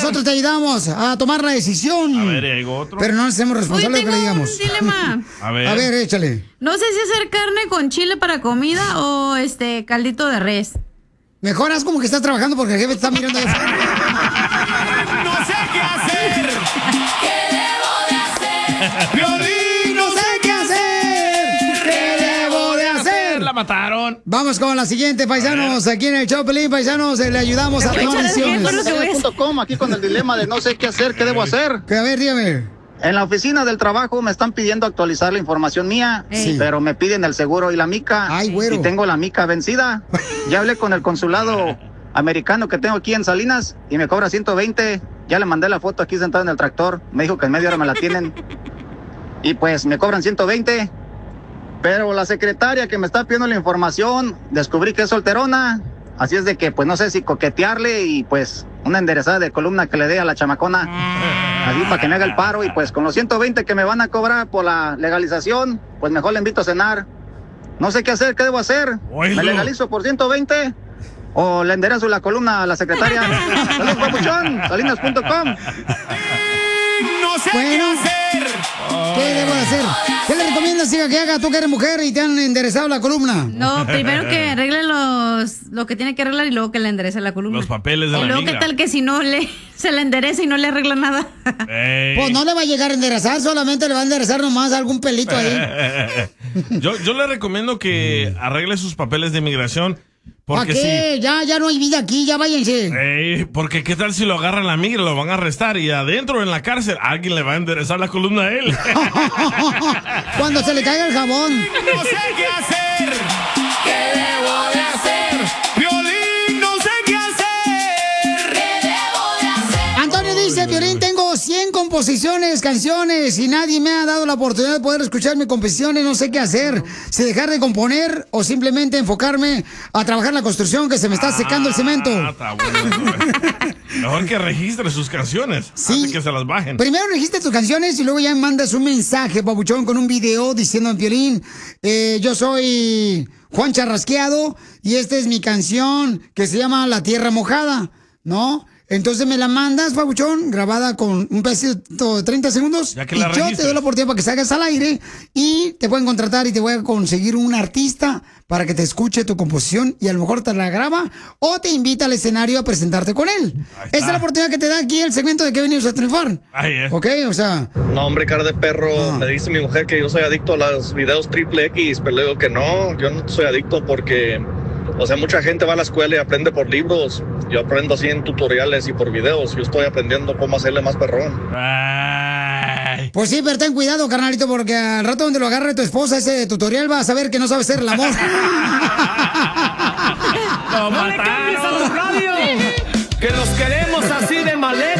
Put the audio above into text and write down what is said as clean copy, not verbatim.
nosotros te ayudamos a tomar la decisión. A ver, ¿hay otro? Pero no nos hacemos responsables de lo que le digamos. Un dilema. A ver, échale. No sé si hacer carne con chile para comida o caldito de res. Mejor haz como que estás trabajando porque el jefe te está mirando de frente. No sé qué hacer. ¿Qué debo de hacer? Piolín, no sé qué hacer. ¿Qué debo de hacer? La mataron. Vamos con la siguiente, paisanos. Aquí en el show, Piolín, paisanos, le ayudamos a tomar decisiones. Aquí con el dilema de no sé qué hacer, qué debo hacer. A ver, dígame. En la oficina del trabajo me están pidiendo actualizar la información mía, Sí. pero me piden el seguro y la mica. Ay, güero. Y tengo la mica vencida. Ya hablé con el consulado americano que tengo aquí en Salinas y me cobra 120. Ya le mandé la foto aquí sentado en el tractor. Me dijo que en media hora me la tienen. Y pues me cobran 120. Pero la secretaria que me está pidiendo la información, descubrí que es solterona. Así es de que pues no sé si coquetearle y pues una enderezada de columna que le dé a la chamacona. Así para que me haga el paro y pues con los 120 que me van a cobrar por la legalización, pues mejor le invito a cenar. No sé qué hacer, qué debo hacer. Oílo. ¿Me legalizo por 120? ¿O le enderezo la columna a la secretaria? Saludos, papuchón, salinas.com. No sé qué hacer. ¿Qué debo de hacer? ¿Qué le recomiendas, hija, que haga tú que eres mujer y te han enderezado la columna? No, primero que arregle lo que tiene que arreglar y luego que le enderece la columna. Los papeles de Y la luego, migra. ¿qué tal que si no se le endereza y no le arregla nada? Pues no le va a llegar a enderezar, solamente le va a enderezar nomás algún pelito ahí. Yo le recomiendo que arregle sus papeles de inmigración. ¿Para Porque qué? Ya no hay vida aquí, ya váyanse. porque qué tal si lo agarran la migra, lo van a arrestar y adentro en la cárcel alguien le va a enderezar la columna a él. Cuando se le caiga el jabón. No sé qué hacer. ¿Qué debo de hacer? Piolín, no sé qué hacer. ¿Qué debo de hacer? Antonio dice, Piolín, tengo 100 composiciones, canciones y nadie me ha dado la oportunidad de poder escuchar mis composiciones, no sé qué hacer. Si dejar de componer o simplemente enfocarme a trabajar en la construcción que se me está secando el cemento. Está bueno. Mejor que registre sus canciones antes que se las bajen. Primero registra tus canciones y luego ya mandas un mensaje, papuchón, con un video diciendo, Piolín, yo soy Juan Charrasqueado y esta es mi canción que se llama La Tierra Mojada, ¿no? Entonces me la mandas, papuchón, grabada con un pedacito de 30 segundos. Ya que y la yo te registres. doy la oportunidad para que salgas al aire y te pueden contratar y te voy a conseguir un artista para que te escuche tu composición y a lo mejor te la graba o te invita al escenario a presentarte con él. Esa es la oportunidad que te da aquí el segmento de que venimos a triunfar. ¿Ok? O sea... No, hombre, cara de perro. Me dice mi mujer que yo soy adicto a los videos triple X, pero le digo que no, yo no soy adicto porque, o sea, mucha gente va a la escuela y aprende por libros. Yo aprendo así en tutoriales y por videos. Yo estoy aprendiendo cómo hacerle más perrón. Pues sí, pero ten cuidado, carnalito, porque al rato donde lo agarre tu esposa ese tutorial vas a saber que no sabe hacer el amor. ¡No le cambies a tu radio! ¡Que los queremos así de maleta!